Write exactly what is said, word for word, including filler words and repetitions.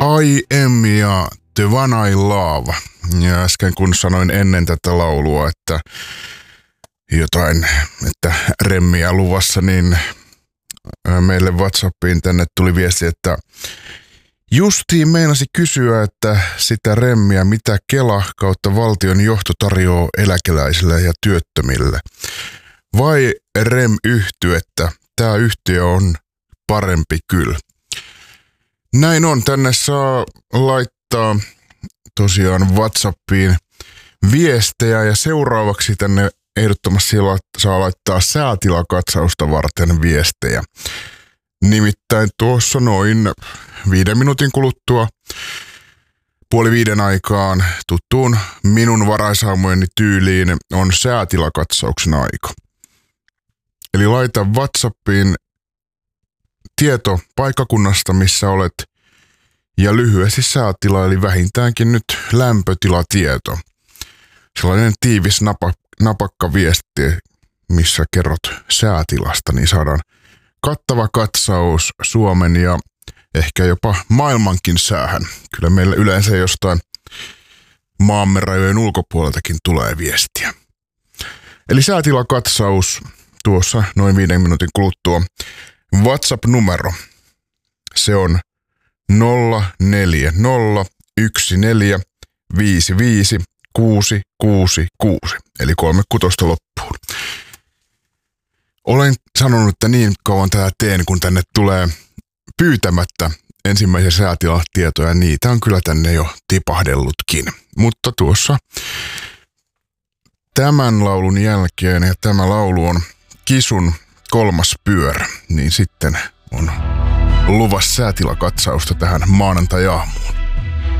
I am ja The One I Love. Ja äsken kun sanoin ennen tätä laulua, että jotain, että remmiä luvassa, niin meille WhatsAppiin tänne tuli viesti, että justiin meinasi kysyä, että sitä remmiä, mitä Kela kautta valtion johto tarjoaa eläkeläisille ja työttömille. Vai rem-yhtyettä, tämä yhtiö on parempi kyllä. Näin on, tänne saa laittaa tosiaan WhatsAppiin viestejä ja seuraavaksi tänne ehdottomasti saa laittaa säätilakatsausta varten viestejä. Nimittäin tuossa noin viiden minuutin kuluttua puoli viiden aikaan tuttuun minun varaisaamujeni tyyliin on säätilakatsauksen aika. Eli laita WhatsAppiin tieto paikkakunnasta, missä olet, ja lyhyesti säätila, eli vähintäänkin nyt lämpötilatieto. Sellainen tiivis napa, napakka viesti, missä kerrot säätilasta, niin saadaan kattava katsaus Suomen ja ehkä jopa maailmankin säähän. Kyllä meillä yleensä jostain maamme rajojen ulkopuoleltakin tulee viestiä. Eli säätilakatsaus tuossa noin viiden minuutin kuluttua. WhatsApp-numero, se on nolla neljä nolla yksi neljä viisi viisi kuusi kuusi kuusi, eli kolme kutosta loppuun. Olen sanonut, että niin kauan tätä teen, kun tänne tulee pyytämättä ensimmäisiä säätilatietoja, niitä on kyllä tänne jo tipahdellutkin. Mutta tuossa tämän laulun jälkeen, ja tämä laulu on Kisun kolmas pyörä, niin sitten on luvassa säätilakatsausta tähän maanantai-aamuun.